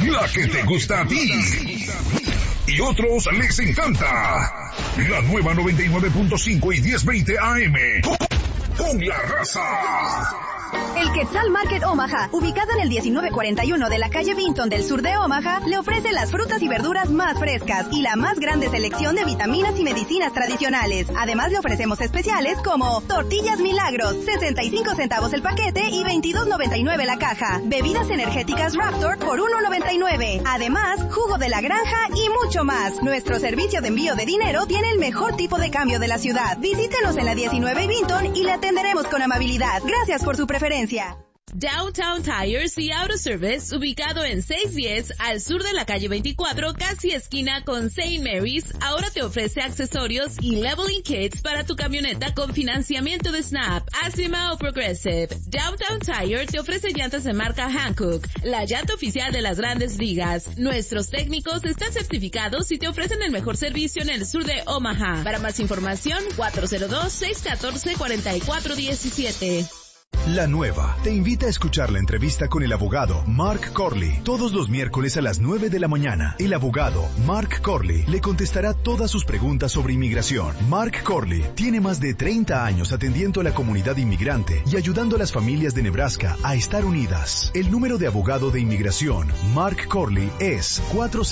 la que te gusta a ti y otros les encanta. La nueva 99.5 y 1020 AM. Con la raza. El Quetzal Market Omaha, ubicado en el 1941 de la calle Vinton del sur de Omaha, le ofrece las frutas y verduras más frescas y la más grande selección de vitaminas y medicinas tradicionales. Además, le ofrecemos especiales como tortillas Milagros, 65 centavos el paquete y $22.99 la caja. Bebidas energéticas Raptor por $1.99. Además, jugo de la granja y mucho más. Nuestro servicio de envío de dinero tiene el mejor tipo de cambio de la ciudad. Visítenos en la 19 Vinton y le atenderemos con amabilidad. Gracias por su preferencia. Downtown Tires y Auto Service, ubicado en 610 al sur de la calle 24, casi esquina con St. Mary's, ahora te ofrece accesorios y leveling kits para tu camioneta con financiamiento de Snap, Acima o Progressive. Downtown Tire te ofrece llantas de marca Hankook, la llanta oficial de las grandes ligas. Nuestros técnicos están certificados y te ofrecen el mejor servicio en el sur de Omaha. Para más información, 402-614-4417. La Nueva te invita a escuchar la entrevista con el abogado Mark Corley todos los miércoles a las 9 de la mañana. El abogado Mark Corley le contestará todas sus preguntas sobre inmigración. Mark Corley tiene más de 30 años atendiendo a la comunidad inmigrante y ayudando a las familias de Nebraska a estar unidas. El número de abogado de inmigración Mark Corley es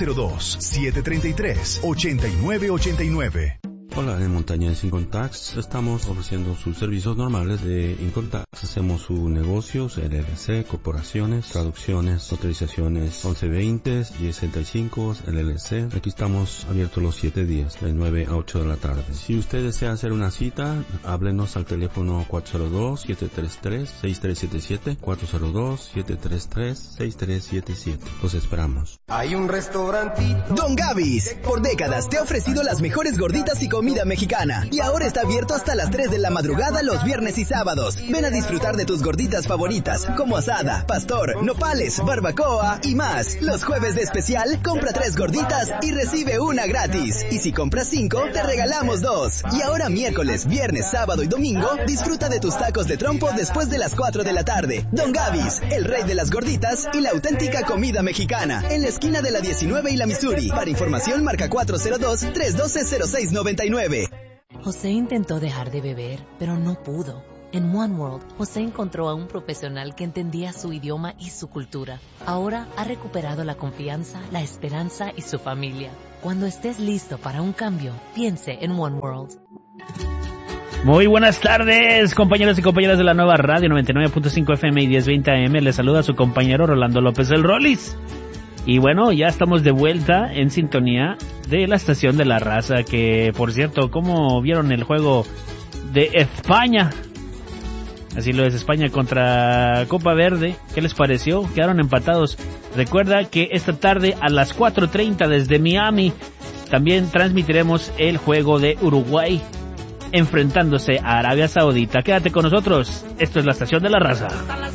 402-733-8989. Hola, en Montañas Income Tax estamos ofreciendo sus servicios normales de Income Tax. Hacemos sus negocios, LLC, corporaciones, traducciones, autorizaciones 1120, 1065, LLC. Aquí estamos abiertos los 7 días, de 9 a 8 de la tarde. Si usted desea hacer una cita, háblenos al teléfono 402-733-6377, 402-733-6377. Los esperamos. Hay un restaurantito. Don Gaby's, por décadas te ha ofrecido las mejores gorditas y comida mexicana. Y ahora está abierto hasta las 3 de la madrugada los viernes y sábados. Ven a disfrutar de tus gorditas favoritas, como asada, pastor, nopales, barbacoa y más. Los jueves de especial, compra 3 gorditas y recibe una gratis. Y si compras 5, te regalamos 2. Y ahora miércoles, viernes, sábado y domingo, disfruta de tus tacos de trompo después de las 4 de la tarde. Don Gaby's, el rey de las gorditas y la auténtica comida mexicana. En la esquina de la 19 y la Missouri. Para información, marca 402-312-0699. José intentó dejar de beber, pero no pudo. En One World, José encontró a un profesional que entendía su idioma y su cultura. Ahora ha recuperado la confianza, la esperanza y su familia. Cuando estés listo para un cambio, piense en One World. Muy buenas tardes, compañeros y compañeras de la nueva radio 99.5 FM y 1020 AM. Les saluda su compañero Rolando López del Rollis. Y bueno, ya estamos de vuelta en sintonía de la estación de la raza, que por cierto, ¿cómo vieron el juego de España? Así lo es, España contra Copa Verde. ¿Qué les pareció? Quedaron empatados. Recuerda que esta tarde a las 4:30 desde Miami también transmitiremos el juego de Uruguay enfrentándose a Arabia Saudita. Quédate con nosotros, esto es la estación de la raza.